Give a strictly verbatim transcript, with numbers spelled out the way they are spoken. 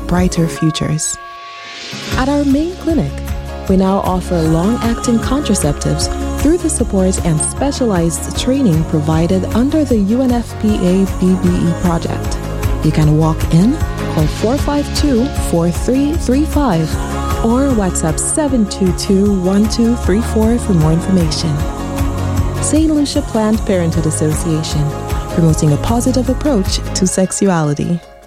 brighter futures. At our main clinic, we now offer long-acting contraceptives through the support and specialized training provided under the U N F P A B B E project. You can walk in, call four five two, four three three five, or WhatsApp seven two two, one two three four for more information. Saint Lucia Planned Parenthood Association, promoting a positive approach to sexuality.